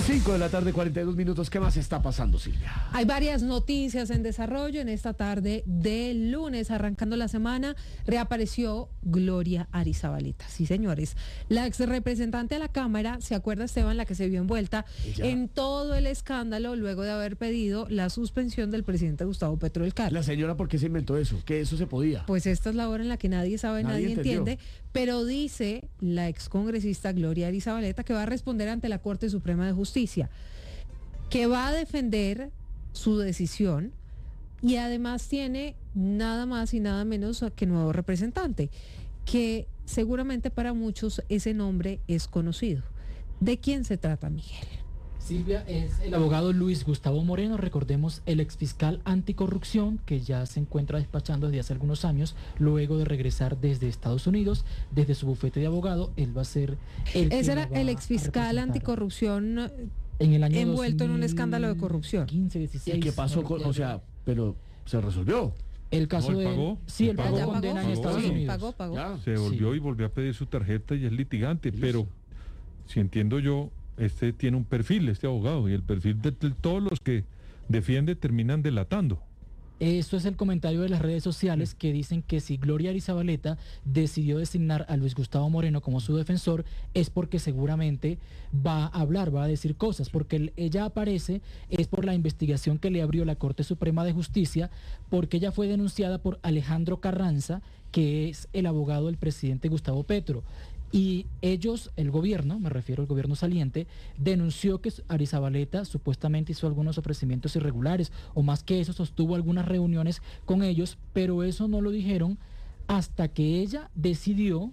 5 de la tarde, 42 minutos. ¿Qué más está pasando, Silvia? Hay varias noticias en desarrollo en esta tarde de lunes, arrancando la semana. Reapareció Gloria Arizabaleta. Sí, señores. La ex representante a la Cámara, ¿se acuerda, Esteban, la que se vio envuelta en todo el escándalo luego de haber pedido la suspensión del presidente Gustavo Petro del cargo? La señora, ¿por qué se inventó eso? ¿Que eso se podía? Pues esta es la hora en la que nadie sabe, nadie entiende, pero dice la excongresista Gloria Arizabaleta que va a responder ante la Corte Suprema de Justicia, que va a defender su decisión y además tiene nada más y nada menos que nuevo representante, que seguramente para muchos ese nombre es conocido. ¿De quién se trata, Miguel? Silvia, es el abogado Luis Gustavo Moreno, recordemos el exfiscal anticorrupción que ya se encuentra despachando desde hace algunos años, luego de regresar desde Estados Unidos, desde su bufete de abogado. Él va a ser ese era el exfiscal anticorrupción en el año envuelto en un escándalo de corrupción. 15, 16. ¿Y qué pasó con, o sea, pero se resolvió? El caso no, de pagó, sí, él pagó, pagó condena en Estados Unidos. Pagó. Ya. Se volvió y volvió a pedir su tarjeta y es litigante, pero si entiendo yo, este tiene un perfil, este abogado, y el perfil de todos los que defiende terminan delatando. Eso es el comentario de las redes sociales que dicen que si Gloria Arizabaleta decidió designar a Luis Gustavo Moreno como su defensor es porque seguramente va a hablar, va a decir cosas, porque ella aparece es por la investigación que le abrió la Corte Suprema de Justicia, porque ella fue denunciada por Alejandro Carranza, que es el abogado del presidente Gustavo Petro. Y ellos, el gobierno, me refiero al gobierno saliente, denunció que Arizabaleta supuestamente hizo algunos ofrecimientos irregulares, o más que eso, sostuvo algunas reuniones con ellos, pero eso no lo dijeron hasta que ella decidió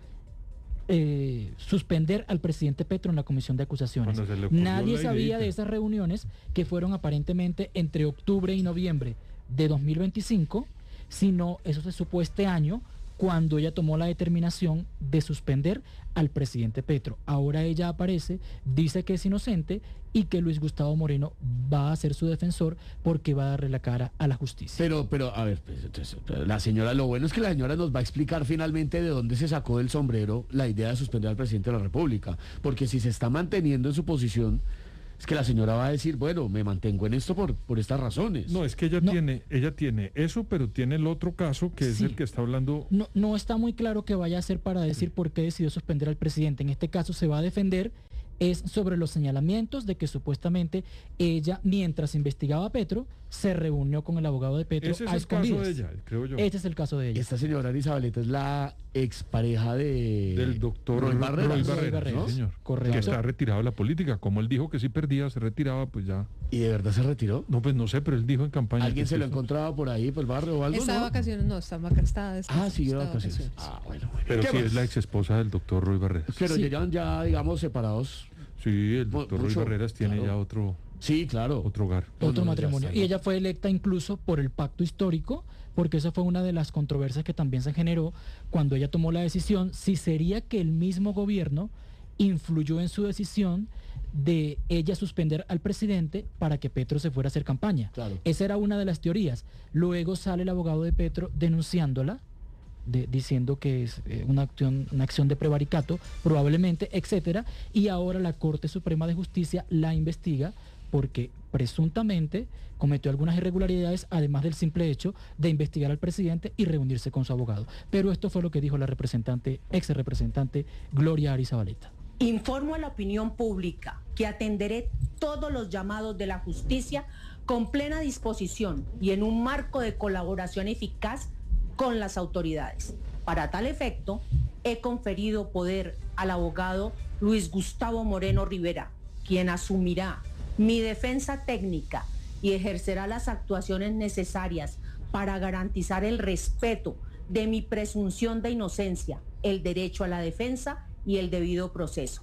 suspender al presidente Petro en la comisión de acusaciones. Nadie sabía de esas reuniones que fueron aparentemente entre octubre y noviembre de 2025, sino eso se supo este año, cuando ella tomó la determinación de suspender al presidente Petro. Ahora ella aparece, dice que es inocente y que Luis Gustavo Moreno va a ser su defensor porque va a darle la cara a la justicia. Pero a ver, pues, entonces, la señora, lo bueno es que la señora nos va a explicar finalmente de dónde se sacó del sombrero la idea de suspender al presidente de la República, porque si se está manteniendo en su posición, es que la señora va a decir, bueno, me mantengo en esto por estas razones. No, es que ella tiene eso, pero tiene el otro caso que es el que está hablando. No está muy claro qué vaya a hacer para decir por qué decidió suspender al presidente. En este caso se va a defender es sobre los señalamientos de que supuestamente ella, mientras investigaba a Petro, se reunió con el abogado de Petro. Ese es el caso de ella, creo yo. Este es el caso de ella. Esta señora Arizabaleta es la expareja del doctor Roy Barreras, ¿no? Sí, señor. Correcto. Que está retirado de la política. Como él dijo que si perdía, se retiraba, pues ya. ¿Y de verdad se retiró? No, pues no sé, pero él dijo en campaña. ¿Alguien se lo encontraba por ahí, por el barrio o algo? Está de vacaciones, está sí, de vacaciones. Bueno. Pero sí es la ex esposa del doctor Roy Barreras. Pero llevan ya, digamos, separados. Sí, el doctor Roy Barreras tiene ya otro... Sí, claro. Otro hogar. Otro matrimonio. Y ella fue electa incluso por el pacto histórico, porque esa fue una de las controversias que también se generó cuando ella tomó la decisión, si sería que el mismo gobierno influyó en su decisión de ella suspender al presidente para que Petro se fuera a hacer campaña. Claro. Esa era una de las teorías. Luego sale el abogado de Petro denunciándola, diciendo que es una acción de prevaricato, probablemente, etcétera, y ahora la Corte Suprema de Justicia la investiga porque presuntamente cometió algunas irregularidades, además del simple hecho de investigar al presidente y reunirse con su abogado. Pero esto fue lo que dijo la ex representante Gloria Arizabaleta. Informo a la opinión pública que atenderé todos los llamados de la justicia con plena disposición y en un marco de colaboración eficaz con las autoridades. Para tal efecto, he conferido poder al abogado Luis Gustavo Moreno Rivera, quien asumirá mi defensa técnica y ejercerá las actuaciones necesarias para garantizar el respeto de mi presunción de inocencia, el derecho a la defensa y el debido proceso.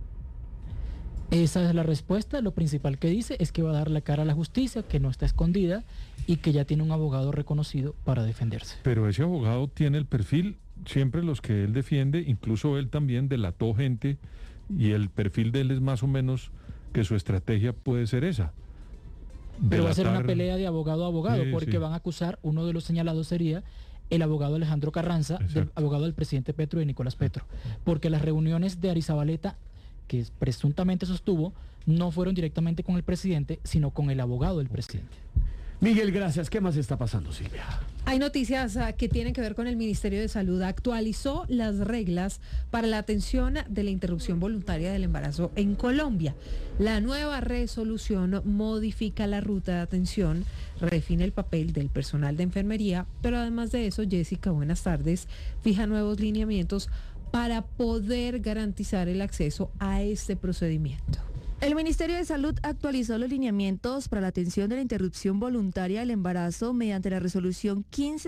Esa es la respuesta. Lo principal que dice es que va a dar la cara a la justicia, que no está escondida y que ya tiene un abogado reconocido para defenderse. Pero ese abogado tiene el perfil, siempre los que él defiende, incluso él también delató gente y el perfil de él es más o menos que su estrategia puede ser esa. Pero va a ser una pelea de abogado a abogado, porque sí. van a acusar, uno de los señalados sería el abogado Alejandro Carranza, abogado del presidente Petro y de Nicolás Petro, porque las reuniones de Arizabaleta que presuntamente sostuvo no fueron directamente con el presidente, sino con el abogado del presidente. Miguel, gracias. ¿Qué más está pasando, Silvia? Hay noticias que tienen que ver con el Ministerio de Salud. Actualizó las reglas para la atención de la interrupción voluntaria del embarazo en Colombia. La nueva resolución modifica la ruta de atención, redefine el papel del personal de enfermería, pero además de eso, Jessica, buenas tardes, fija nuevos lineamientos para poder garantizar el acceso a este procedimiento. El Ministerio de Salud actualizó los lineamientos para la atención de la interrupción voluntaria del embarazo mediante la resolución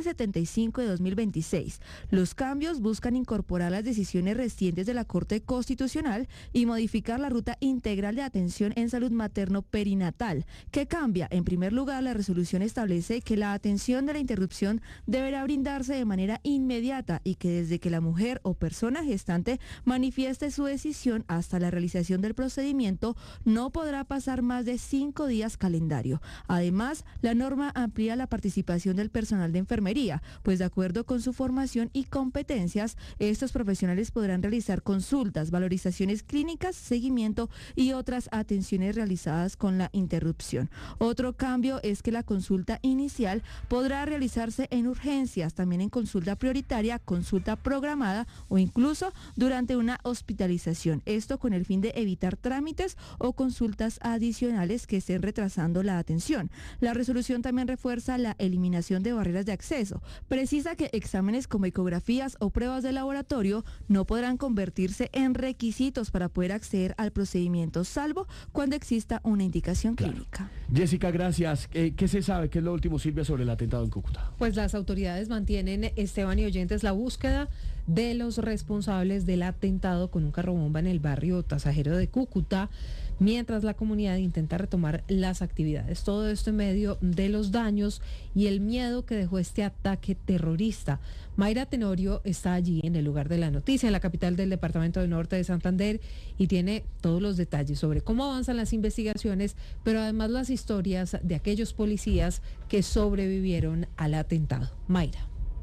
1575 de 2026. Los cambios buscan incorporar las decisiones recientes de la Corte Constitucional y modificar la ruta integral de atención en salud materno-perinatal, que cambia. En primer lugar, la resolución establece que la atención de la interrupción deberá brindarse de manera inmediata y que desde que la mujer o persona gestante manifieste su decisión hasta la realización del procedimiento, no podrá pasar más de 5 días calendario. Además, la norma amplía la participación del personal de enfermería, pues de acuerdo con su formación y competencias, estos profesionales podrán realizar consultas, valorizaciones clínicas, seguimiento y otras atenciones realizadas con la interrupción. Otro cambio es que la consulta inicial podrá realizarse en urgencias, también en consulta prioritaria, consulta programada o incluso durante una hospitalización. Esto con el fin de evitar trámites o consultas adicionales que estén retrasando la atención. La resolución también refuerza la eliminación de barreras de acceso. Precisa que exámenes como ecografías o pruebas de laboratorio no podrán convertirse en requisitos para poder acceder al procedimiento, salvo cuando exista una indicación clínica. Jessica, gracias. ¿Qué se sabe? ¿Qué es lo último, Silvia, sobre el atentado en Cúcuta? Pues las autoridades mantienen, Esteban y oyentes, la búsqueda de los responsables del atentado con un carro bomba en el barrio Tasajero de Cúcuta, mientras la comunidad intenta retomar las actividades. Todo esto en medio de los daños y el miedo que dejó este ataque terrorista. Mayra Tenorio está allí en el lugar de la noticia, en la capital del departamento del Norte de Santander, y tiene todos los detalles sobre cómo avanzan las investigaciones, pero además las historias de aquellos policías que sobrevivieron al atentado. Mayra.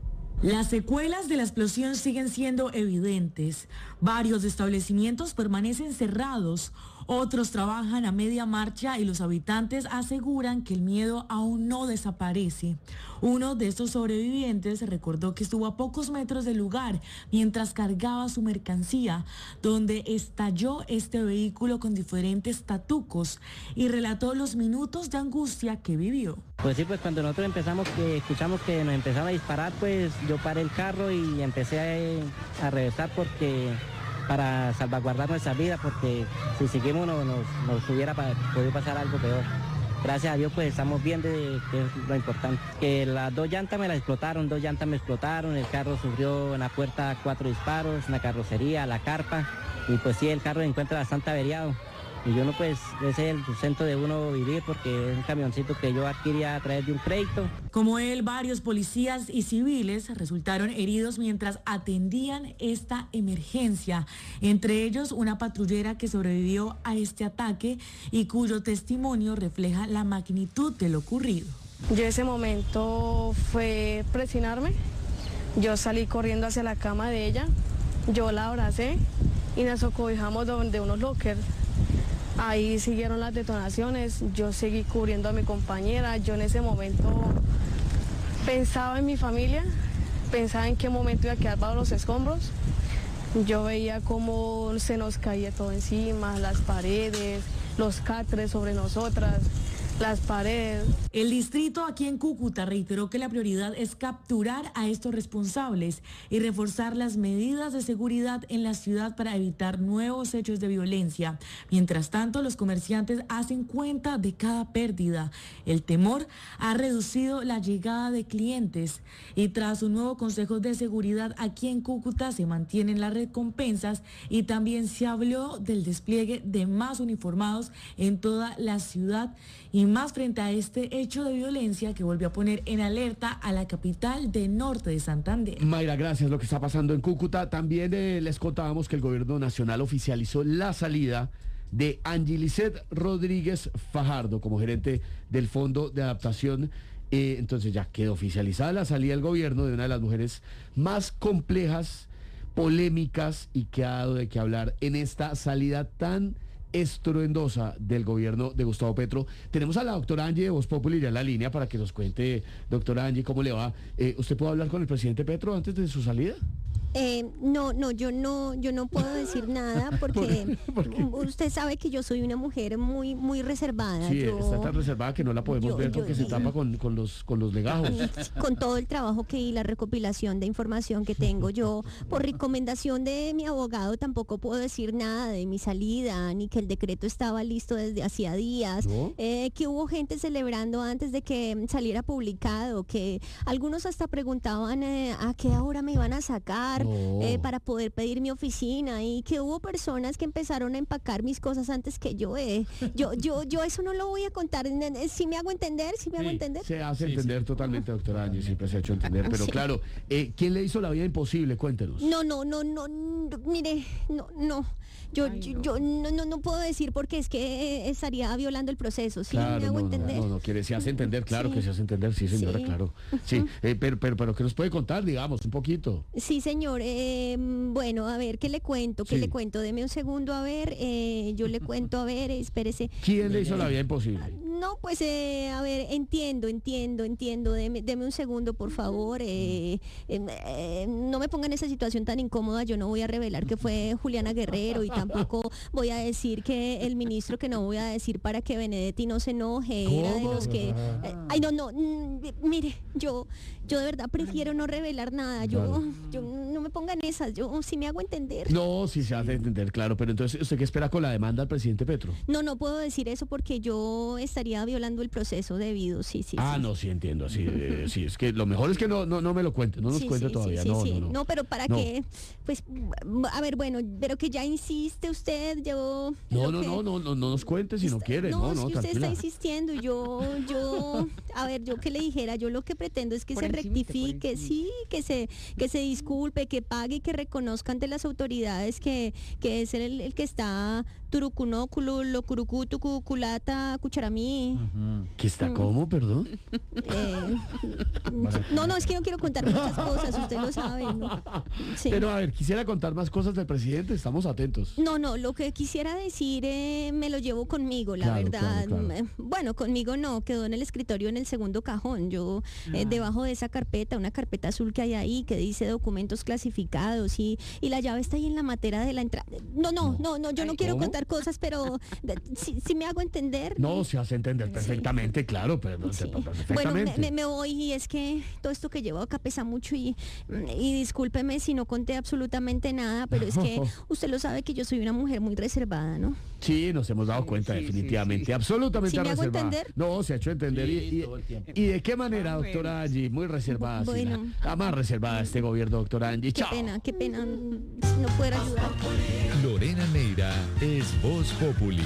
Las secuelas de la explosión siguen siendo evidentes. Varios establecimientos permanecen cerrados, otros trabajan a media marcha y los habitantes aseguran que el miedo aún no desaparece. Uno de estos sobrevivientes recordó que estuvo a pocos metros del lugar mientras cargaba su mercancía, donde estalló este vehículo con diferentes tatucos, y relató los minutos de angustia que vivió. Pues sí, pues cuando nosotros escuchamos que nos empezaron a disparar, pues yo paré el carro y empecé a reversar para salvaguardar nuestra vida, porque si seguimos nos hubiera podido pasar algo peor. Gracias a Dios pues estamos bien, que es lo importante. Que las dos llantas me explotaron, el carro sufrió en la puerta 4 disparos, en la carrocería, la carpa, y pues sí, el carro se encuentra bastante averiado. Y yo no, pues, ese es el sustento de uno vivir, porque es un camioncito que yo adquiría a través de un crédito. Como él, varios policías y civiles resultaron heridos mientras atendían esta emergencia. Entre ellos, una patrullera que sobrevivió a este ataque y cuyo testimonio refleja la magnitud de lo ocurrido. Yo ese momento fue presionarme. Yo salí corriendo hacia la cama de ella. Yo la abracé y nos acobijamos de unos lockers. Ahí siguieron las detonaciones, yo seguí cubriendo a mi compañera. Yo en ese momento pensaba en mi familia, pensaba en qué momento iba a quedar bajo los escombros. Yo veía cómo se nos caía todo encima, las paredes, los catres sobre nosotras, las paredes. El distrito aquí en Cúcuta reiteró que la prioridad es capturar a estos responsables y reforzar las medidas de seguridad en la ciudad para evitar nuevos hechos de violencia. Mientras tanto, los comerciantes hacen cuenta de cada pérdida. El temor ha reducido la llegada de clientes y tras un nuevo consejo de seguridad aquí en Cúcuta se mantienen las recompensas y también se habló del despliegue de más uniformados en toda la ciudad, y más frente a este hecho de violencia que volvió a poner en alerta a la capital del Norte de Santander. Mayra, gracias. Lo que está pasando en Cúcuta. También les contábamos que el gobierno nacional oficializó la salida de Angilicet Rodríguez Fajardo como gerente del Fondo de Adaptación. Entonces ya quedó oficializada la salida del gobierno de una de las mujeres más complejas polémicas y que ha dado de qué hablar en esta salida tan estruendosa del gobierno de Gustavo Petro. Tenemos a la doctora Angie de Voz Populi ya en la línea para que nos cuente, doctora Angie, cómo le va. ¿Usted puede hablar con el presidente Petro antes de su salida? No, yo no puedo decir nada porque usted sabe que yo soy una mujer muy reservada. Sí, está tan reservada que no la podemos ver porque se tapa con los legajos. Con todo el trabajo y la recopilación de información que tengo yo, por recomendación de mi abogado, tampoco puedo decir nada de mi salida, ni que el decreto estaba listo desde hacía días, ¿no? Que hubo gente celebrando antes de que saliera publicado, que algunos hasta preguntaban a qué hora me iban a sacar. Para poder pedir mi oficina, y que hubo personas que empezaron a empacar mis cosas antes que yo. Yo eso no lo voy a contar. ¿Sí me hago entender? ¿Sí me hago entender? Se hace entender totalmente, doctora Angie, siempre se ha hecho entender. Pero claro, ¿quién le hizo la vida imposible? Cuéntenos. No, mire, no. Yo no puedo decir porque es que estaría violando el proceso. ¿Sí claro, me hago entender? No, se hace entender, claro que se hace entender, sí señora, sí. Claro. Sí, pero ¿qué nos puede contar, digamos, un poquito? Sí, señor. Bueno, a ver, ¿qué le cuento? ¿Qué le cuento? Deme un segundo, a ver, yo le cuento, a ver, espérese. ¿Quién le hizo la vida imposible? No, pues, a ver, entiendo. Deme un segundo, por favor. No me pongan en esa situación tan incómoda. Yo no voy a revelar que fue Juliana Guerrero y tampoco voy a decir que el ministro, que no voy a decir para que Benedetti no se enoje. ¿Cómo? Era de los que... mire, yo de verdad prefiero no revelar nada. Yo no me pongan esas. Yo sí me hago entender. No, sí se hace entender, claro. Pero entonces, ¿usted qué espera con la demanda al presidente Petro? No puedo decir eso porque yo estaría violando el proceso debido, sí. No, sí entiendo, sí, es que lo mejor es que no me lo cuente, no nos cuente todavía. No, pero para que, pues, a ver, bueno, pero que ya insiste usted, yo... No nos cuente si no quiere, no, es que usted tranquila. está insistiendo y yo, a ver, yo que le dijera, yo lo que pretendo es que se rectifique, sí, que se disculpe, que pague y que reconozca ante las autoridades que es el que está turucunóculo, locurucutu, cuculata, cucharamí. ¿Que está cómo, perdón? No, es que no quiero contar muchas cosas, usted lo sabe, ¿no? Sí. Pero a ver, quisiera contar más cosas del presidente, estamos atentos. No, lo que quisiera decir me lo llevo conmigo, la verdad. Claro. Bueno, conmigo no, quedó en el escritorio en el segundo cajón. Yo, debajo de esa carpeta, una carpeta azul que hay ahí, que dice documentos clasificados, y la llave está ahí en la matera de la entrada. No, yo no quiero contar cosas, pero si me hago entender. No, se hace entender perfectamente, claro, pero perfectamente. Bueno, me voy, y es que todo esto que llevo acá pesa mucho y discúlpeme si no conté absolutamente nada, pero es que usted lo sabe que yo soy una mujer muy reservada, ¿no? Sí, nos hemos dado cuenta definitivamente, absolutamente ¿Sí me hago reservada. entender? No, se ha hecho entender. ¿Y de qué manera, doctora Angie? Muy reservada. Bueno. La más reservada este gobierno, doctora Angie. Chao. Qué pena no poder ayudar. Lorena Neira es Voz Populi.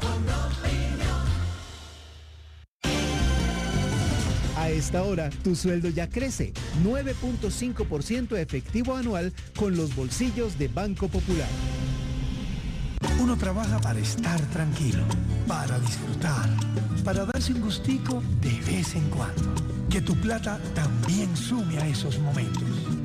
A esta hora, tu sueldo ya crece, 9.5% efectivo anual con los bolsillos de Banco Popular. Uno trabaja para estar tranquilo, para disfrutar, para darse un gustico de vez en cuando. Que tu plata también sume a esos momentos.